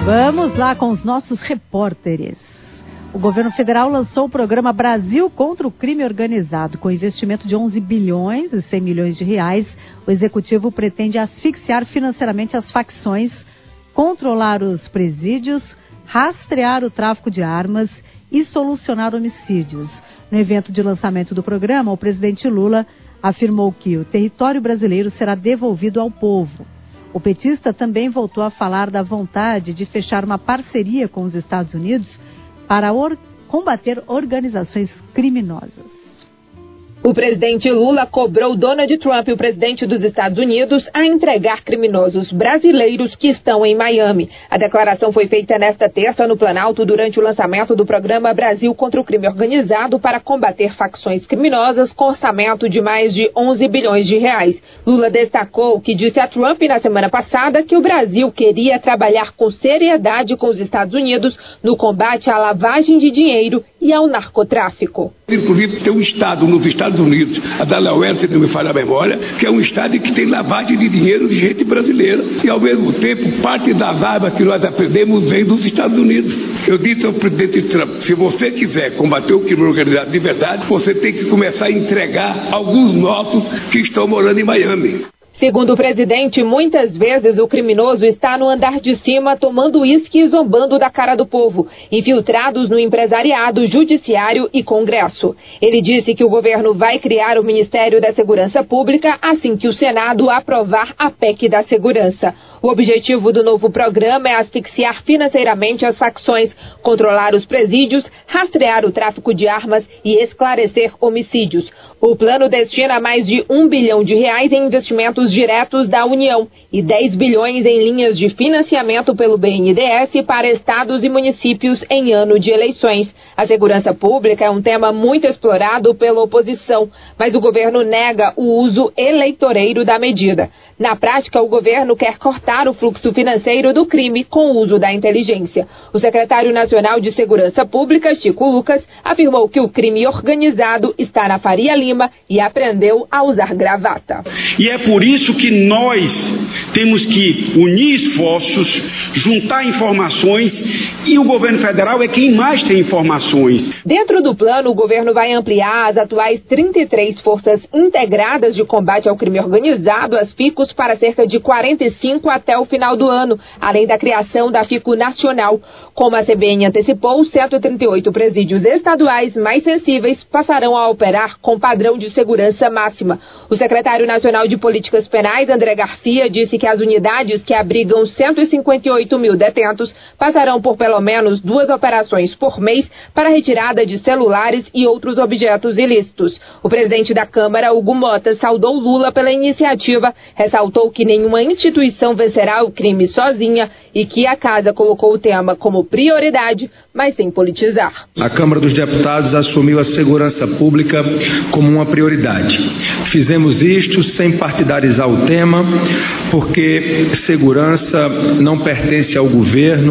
Vamos lá com os nossos repórteres. O governo federal lançou o programa Brasil contra o Crime Organizado. Com investimento de 11 bilhões e 100 milhões de reais, o executivo pretende asfixiar financeiramente as facções, controlar os presídios, rastrear o tráfico de armas e solucionar homicídios. No evento de lançamento do programa, o presidente Lula afirmou que o território brasileiro será devolvido ao povo. O petista também voltou a falar da vontade de fechar uma parceria com os Estados Unidos para combater organizações criminosas. O presidente Lula cobrou Donald Trump, o presidente dos Estados Unidos, a entregar criminosos brasileiros que estão em Miami. A declaração foi feita nesta terça no Planalto durante o lançamento do programa Brasil contra o Crime Organizado para combater facções criminosas com orçamento de mais de 11 bilhões de reais. Lula destacou que disse a Trump na semana passada que o Brasil queria trabalhar com seriedade com os Estados Unidos no combate à lavagem de dinheiro e ao narcotráfico. Inclusive tem um estado nos Estados Unidos, a Delaware, se não me falha a memória, que é um estado que tem lavagem de dinheiro de gente brasileira e ao mesmo tempo parte das armas que nós aprendemos vem dos Estados Unidos. Eu disse ao presidente Trump, se você quiser combater o crime organizado de verdade, você tem que começar a entregar alguns nossos que estão morando em Miami. Segundo o presidente, muitas vezes o criminoso está no andar de cima tomando uísque e zombando da cara do povo, infiltrados no empresariado, judiciário e Congresso. Ele disse que o governo vai criar o Ministério da Segurança Pública assim que o Senado aprovar a PEC da Segurança. O objetivo do novo programa é asfixiar financeiramente as facções, controlar os presídios, rastrear o tráfico de armas e esclarecer homicídios. O plano destina mais de 1 bilhão de reais em investimentos diretos da União e 10 bilhões em linhas de financiamento pelo BNDES para estados e municípios em ano de eleições. A segurança pública é um tema muito explorado pela oposição, mas o governo nega o uso eleitoreiro da medida. Na prática, o governo quer cortar o fluxo financeiro do crime com o uso da inteligência. O secretário nacional de Segurança Pública, Chico Lucas, afirmou que o crime organizado está na Faria Lima e aprendeu a usar gravata. E é por isso que nós temos que unir esforços, juntar informações e o governo federal é quem mais tem informações. Dentro do plano, o governo vai ampliar as atuais 33 forças integradas de combate ao crime organizado, as FICOS, para cerca de 45 até o final do ano, além da criação da FICO Nacional. Como a CBN antecipou, 138 presídios estaduais mais sensíveis passarão a operar com padrão de segurança máxima. O secretário nacional de Políticas Penais, André Garcia, disse que as unidades que abrigam 158 mil detentos passarão por pelo menos 2 operações por mês para retirada de celulares e outros objetos ilícitos. O presidente da Câmara, Hugo Mota, saudou Lula pela iniciativa, ressaltou que nenhuma instituição vencerá o crime sozinha e que a casa colocou o tema como prioridade, mas sem politizar. A Câmara dos Deputados assumiu a segurança pública como uma prioridade. Fizemos isto sem partidarizar o tema, porque segurança não pertence ao governo,